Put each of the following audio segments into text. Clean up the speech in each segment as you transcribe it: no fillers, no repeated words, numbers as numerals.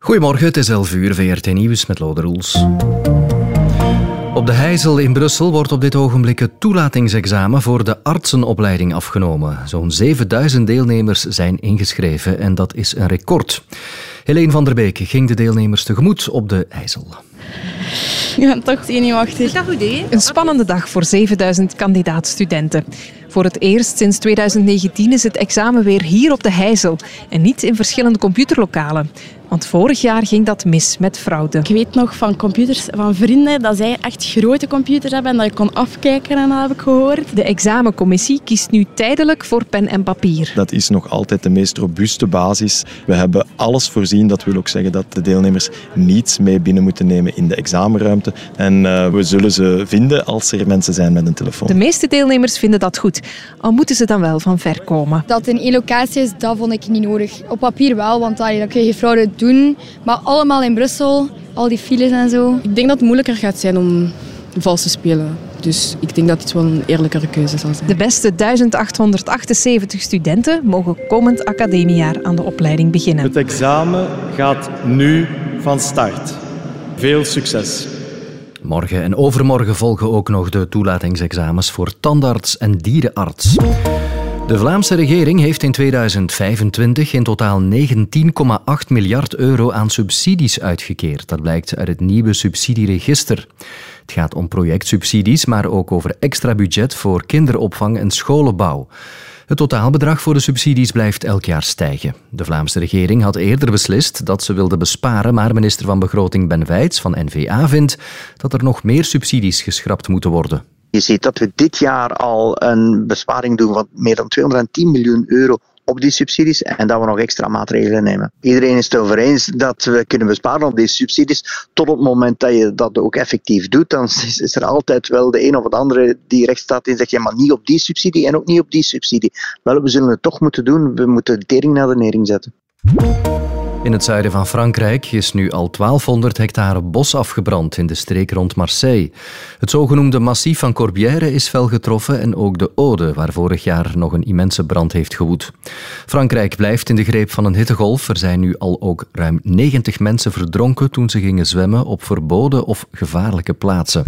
Goedemorgen, het is 11 uur, VRT Nieuws met Lode Roels. Op de Heijzel in Brussel wordt op dit ogenblik het toelatingsexamen voor de artsenopleiding afgenomen. Zo'n 7000 deelnemers zijn ingeschreven en dat is een record. Helene van der Beek ging de deelnemers tegemoet op de Heijzel. Ja, toch zenuwachtig. Is dat goed, hè? Een spannende dag voor 7000 kandidaat-studenten. Voor het eerst sinds 2019 is het examen weer hier op de Heijzel en niet in verschillende computerlokalen. Want vorig jaar ging dat mis met fraude. Ik weet nog van computers van vrienden dat zij echt grote computers hebben en dat je kon afkijken en dat heb ik gehoord. De examencommissie kiest nu tijdelijk voor pen en papier. Dat is nog altijd de meest robuuste basis. We hebben alles voorzien. Dat wil ook zeggen dat de deelnemers niets mee binnen moeten nemen in de examenruimte. En we zullen ze vinden als er mensen zijn met een telefoon. De meeste deelnemers vinden dat goed, al moeten ze dan wel van ver komen. Dat het in één locatie is, dat vond ik niet nodig. Op papier wel, want dan kun je fraude doen. Maar allemaal in Brussel, al die files en zo. Ik denk dat het moeilijker gaat zijn om vals te spelen. Dus ik denk dat het wel een eerlijkere keuze zal zijn. De beste 1878 studenten mogen komend academiejaar aan de opleiding beginnen. Het examen gaat nu van start. Veel succes. Morgen en overmorgen volgen ook nog de toelatingsexamens voor tandarts en dierenarts. De Vlaamse regering heeft in 2025 in totaal 19,8 miljard euro aan subsidies uitgekeerd. Dat blijkt uit het nieuwe subsidieregister. Het gaat om projectsubsidies, maar ook over extra budget voor kinderopvang en scholenbouw. Het totaalbedrag voor de subsidies blijft elk jaar stijgen. De Vlaamse regering had eerder beslist dat ze wilde besparen, maar minister van Begroting Ben Wijts van N-VA vindt dat er nog meer subsidies geschrapt moeten worden. Je ziet dat we dit jaar al een besparing doen van meer dan 210 miljoen euro op die subsidies en dat we nog extra maatregelen nemen. Iedereen is het over eens dat we kunnen besparen op die subsidies. Tot het moment dat je dat ook effectief doet, dan is er altijd wel de een of de andere die recht staat en zegt, ja, maar niet op die subsidie en ook niet op die subsidie. Wel, we zullen het toch moeten doen. We moeten de tering naar de nering zetten. In het zuiden van Frankrijk is nu al 1200 hectare bos afgebrand in de streek rond Marseille. Het zogenoemde massief van Corbière is fel getroffen en ook de Aude, waar vorig jaar nog een immense brand heeft gewoed. Frankrijk blijft in de greep van een hittegolf. Er zijn nu al ook ruim 90 mensen verdronken toen ze gingen zwemmen op verboden of gevaarlijke plaatsen.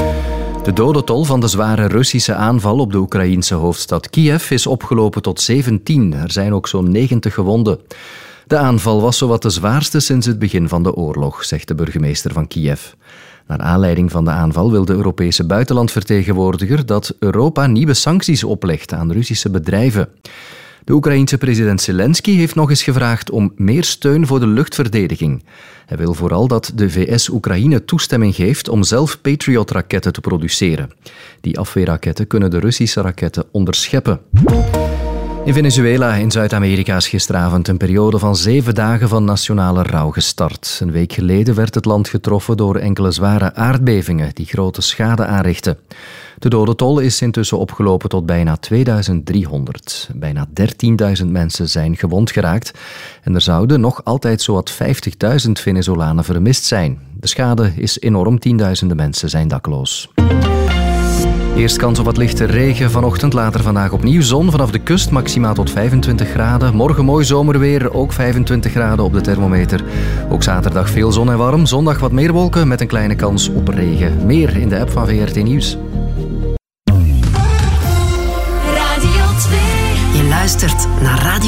De dodentol van de zware Russische aanval op de Oekraïense hoofdstad Kiev is opgelopen tot 17. Er zijn ook zo'n 90 gewonden. De aanval was zowat de zwaarste sinds het begin van de oorlog, zegt de burgemeester van Kiev. Naar aanleiding van de aanval wil de Europese buitenlandvertegenwoordiger dat Europa nieuwe sancties oplegt aan Russische bedrijven. De Oekraïense president Zelensky heeft nog eens gevraagd om meer steun voor de luchtverdediging. Hij wil vooral dat de VS Oekraïne toestemming geeft om zelf Patriot-raketten te produceren. Die afweerraketten kunnen de Russische raketten onderscheppen. In Venezuela in Zuid-Amerika is gisteravond een periode van 7 dagen van nationale rouw gestart. Een week geleden werd het land getroffen door enkele zware aardbevingen die grote schade aanrichten. De dodentol is intussen opgelopen tot bijna 2300. Bijna 13.000 mensen zijn gewond geraakt en er zouden nog altijd zowat 50.000 Venezolanen vermist zijn. De schade is enorm, tienduizenden mensen zijn dakloos. Eerst kans op wat lichte regen vanochtend, later vandaag opnieuw zon vanaf de kust, maximaal tot 25 graden. Morgen mooi zomerweer, ook 25 graden op de thermometer. Ook zaterdag veel zon en warm, zondag wat meer wolken met een kleine kans op regen. Meer in de app van VRT Nieuws. Radio 2. Je luistert naar Radio